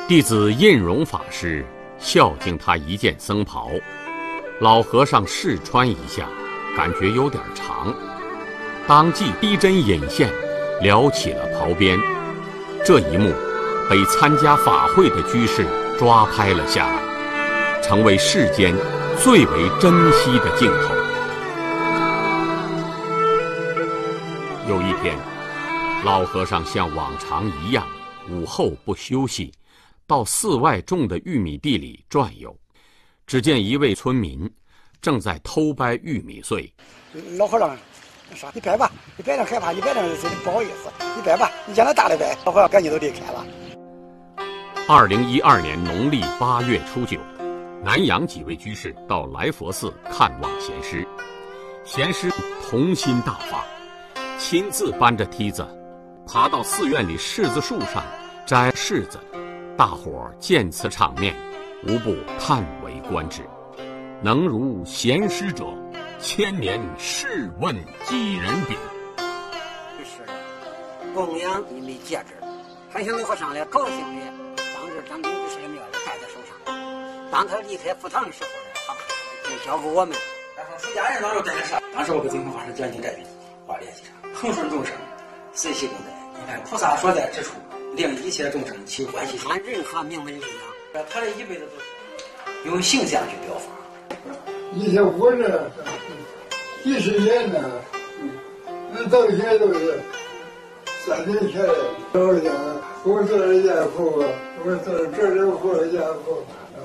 弟子印容法师孝敬他一件僧袍，老和尚试穿一下，感觉有点长，当即逼真引线，撩起了袍边。这一幕被参加法会的居士抓拍了下来，成为世间最为珍惜的镜头。有一天，老和尚像往常一样，午后不休息，到寺外种的玉米地里转悠。只见一位村民正在偷掰玉米穗。 老和尚说：“你掰吧，你掰着害怕，你掰着不好意思，你掰吧，你将来大的掰。”老和尚赶紧都离开了。 2012年农历8月初9，南阳几位居士到来佛寺看望贤师，贤师童心大发，亲自搬着梯子爬到寺院里柿子树上摘柿子。大伙儿见此场面，无不叹为观止。能如贤师者，千年试问几人比？ 是供养一枚戒指，还请老和尚来高兴的当着张明居士的面戴在手上。当他离开佛堂的时候呢，就交给我们。 出家人当时干的事，当时我跟净空法师讲经这边话联系上，恒顺众生，随喜共在。你看菩萨所在之处，令一切众生起欢喜心。 任何名闻利养， 他这一辈子都是用形象去表法。 以前活着几十年呢，那到现在都是3年前老人家，我做了家父，我做了这里活了家父，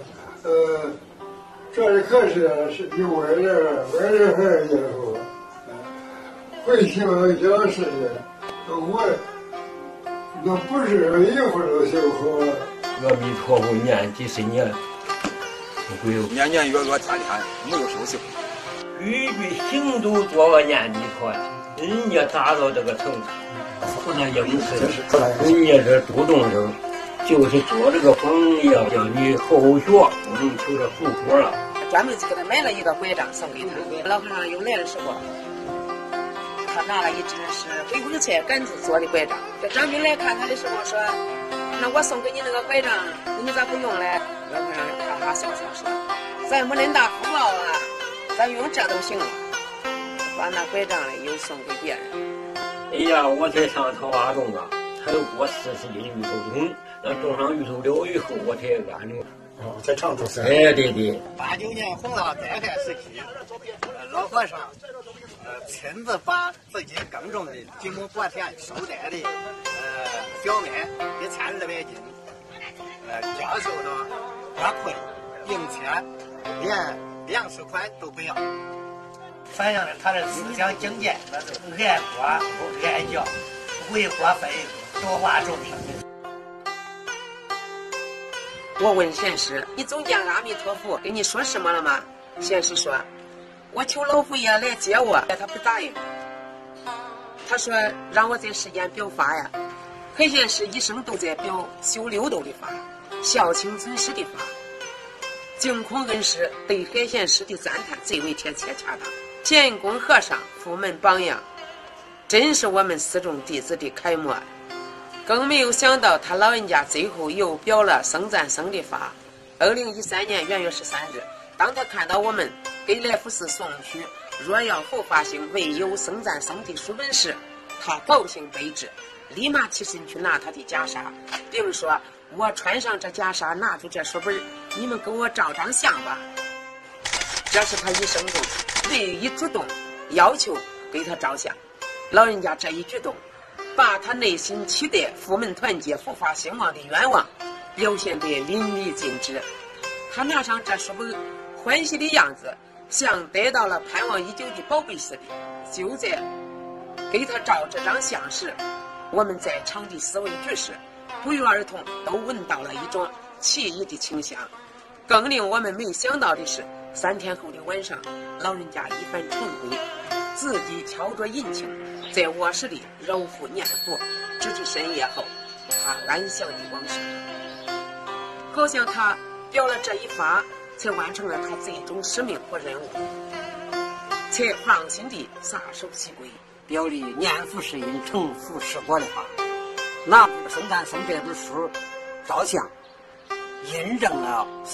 这里可是有外人还是家父，会听讲事情，我那不是一会儿都修好了。 阿弥陀佛念几十年。 年年月月天天没有收息， 句句行都做个念弥陀，人家达到这个程度，不能应试。人家这度众生，就是做这个榜样，叫你后学不能求这后果了。 专门给他买了一个拐杖送给他。老和尚又来的时候，他拿了一只是回光菜杆子做的拐杖。这张兵来看他的时候说：“那我送给你那个拐杖，你咋不用嘞？”老和尚哈哈笑笑说：“咱没恁大福报啊，咱用这都行了。”把那拐杖嘞又送给别人。 哎呀，我才上桃花洞啊，才有过40斤芋头种，那种上芋头了以后，我才安住。 在常住山。 哎，对对。 89年弘道灾害时期，老和尚亲自把自己耕种的几亩薄田收摘的小麦1200斤，教授到大困并且连粮食款都不要，反映了他的思想境界，那是爱国不爱教，为国分多化众生。 我问贤师：“你总见阿弥陀佛跟你说什么了吗？”贤师说：“我求老佛爷来接我，他不答应。他说让我在世间表法呀。黑贤师一生都在表修六度的法，孝亲尊师的法。净空恩师对海贤师的赞叹最为贴切恰当。建功和尚佛门榜样，真是我们寺众弟子的楷模。更没有想到他老人家最后又表了僧赞僧的法。2013年元月13日，当他看到我们给来福寺送去若要后发行未有僧赞僧的书本时，他高兴悲至，立马起身去拿他的袈裟，并说：“我穿上这袈裟，拿出这书本，你们给我照张相吧。”这是他一生中唯一主动要求给他照相。老人家这一举动，把他内心期待佛门团结、佛法兴旺的愿望表现得淋漓尽致。他拿上这书本，欢喜的样子像得到了盼望已久的宝贝似的。就在给他照这张相时，我们在场的4位居士不约而同都闻到了一种奇异的清香。更令我们没想到的是，3天后的晚上，老人家一番晨归，自己敲着银磬，在卧室里揉腹念佛，直至深夜后，他安详地往生。好像他表了这一法，才完成了他最终使命和任务，才放心地撒手西归， 表里念佛是因，成佛是果的话。拿僧赞僧这本书照相， 印证了